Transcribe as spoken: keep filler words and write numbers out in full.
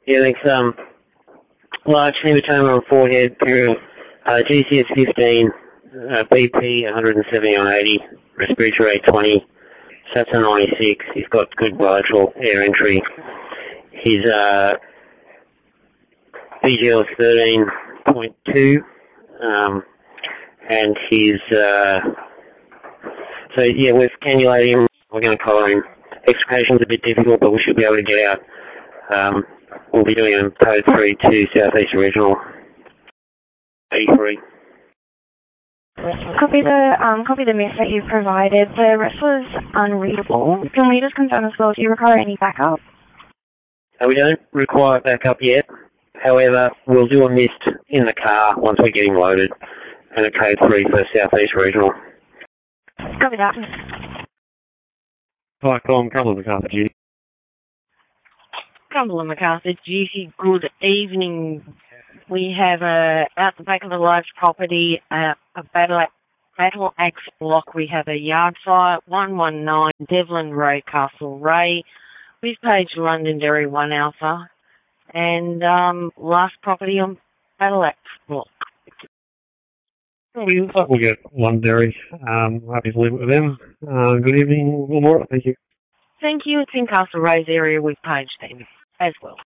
Yeah, thanks. Um, large hematoma on forehead, period, uh, G C S fifteen, uh, B P one seventy on eighty, respiratory rate twenty, S A T S ninety-six. He's got good bilateral air entry. His uh, B G L is thirteen point two, um, and his, uh, so yeah, we've cannulated him. We're going to collar him. Extrication's a bit difficult, but we should be able to get out. Um, we'll be doing a code three to Southeast Regional eighty-three. Copy the um, copy the miss that you provided. The rest was unreadable. Can we just confirm as well, do you require any backup? Uh, we don't require backup yet. However, we'll do a mist in the car once we get him loaded, and a code three for Southeast Regional. Copy that. Hi, Colin, Cumberland MacArthur duty. Cumberland MacArthur duty, good evening. We have a, out the back of the large property, uh, a battle, battle axe block. We have a yard fire, one one nine Devlin Road, Castlereagh. We've paged Londonderry one Alpha. And um, last property on battle axe block. Well, we looks like we'll get Londonderry. Um, happy to leave it with them. Uh, good evening, Laura. Thank you. Thank you. It's in Castlereagh's area. We've paged them as well.